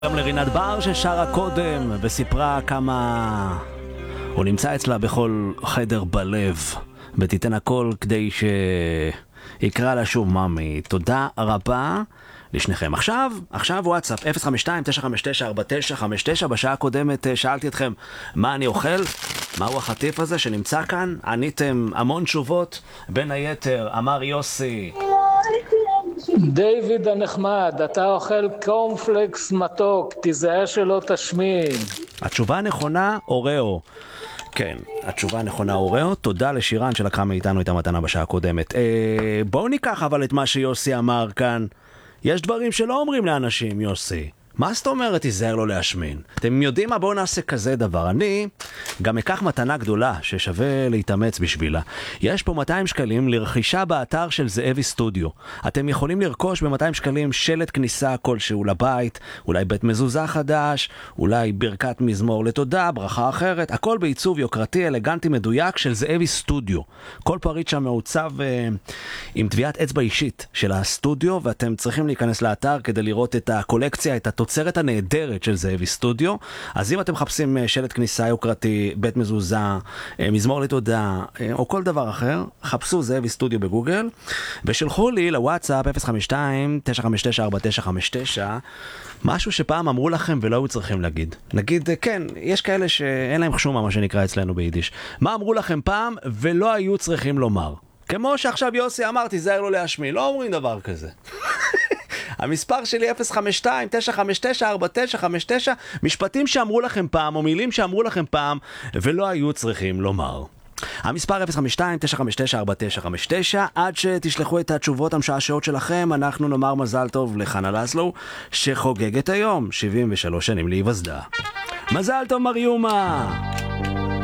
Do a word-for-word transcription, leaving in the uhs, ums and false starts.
גם לרינת בר ששרה קודם וסיפרה כמה הוא נמצא אצלה בכל חדר בלב ותיתן הכל כדי שיקרא לה שוב ממי. תודה רבה לשניכם. עכשיו, עכשיו וואטסאפ אפס חמש שתיים תשע חמש תשע ארבע תשע חמש תשע. בשעה הקודמת שאלתי אתכם מה אני אוכל, מהו החטיף הזה שנמצא כאן. עניתם המון תשובות, בין היתר אמר יוסי דיוויד הנחמד, אתה אוכל קורנפלקס מתוק, תיזהר שלא תשמין. התשובה הנכונה אוראו. כן, התשובה הנכונה אוראו. תודה לשירן שלקחה מאיתנו את המתנה בשעה הקודמת. אה, בואו ניקח אבל את מה שיוסי אמר כאן. יש דברים שלא אומרים לאנשים, יוסי. מה זאת אומרת תיזהר לא להשמין? אתם יודעים מה? בואו נעשה כזה דבר. אני גם אקח מתנה גדולה ששווה להתאמץ בשבילה. יש פה מאתיים שקלים לרכישה באתר של זאבי סטודיו. אתם יכולים לרכוש ב-מאתיים שקלים שלט כניסה כלשהו לבית, אולי בית מזוזה חדש, אולי ברכת מזמור לתודה, ברכה אחרת, הכל בעיצוב יוקרתי, אלגנטי, מדויק של זאבי סטודיו. כל פריט שם מעוצב אה, עם טביעת אצבע אישית של הסטודיו, ואתם צריכים להיכנס לאתר כדי לראות את הקולקציה, את התוצרת הנהדרת של זאבי סטודיו. אז אם אתם מחפשים שלט כניסה יוקרתי, בית מזוזה, מזמור לתודה, או כל דבר אחר, חפשו זאבי סטודיו בגוגל, ושלחו לי לוואטסאפ אפס חמש שתיים תשע חמש תשע ארבע תשע חמש תשע משהו שפעם אמרו לכם ולא היו צריכים להגיד. נגיד, כן, יש כאלה שאין להם חשומה, מה שנקרא אצלנו ביידיש. מה אמרו לכם פעם ולא היו צריכים לומר? כמו שעכשיו יוסי אמר, תיזהר לא להשמיע. לא אומרים דבר כזה. המספר שלי אפס חמש שתיים תשע חמש תשע ארבע תשע חמש תשע, משפטים שאמרו לכם פעם או מילים שאמרו לכם פעם ולא היו צריכים לומר. המספר אפס חמש שתיים תשע חמש תשע ארבע תשע חמש תשע. עד שתשלחו את התשובות המשעשעות שלכם, אנחנו נאמר מזל טוב לחנה לסלו שחוגגת היום שבעים ושלוש שנים להיווסדה. מזל טוב מריומה.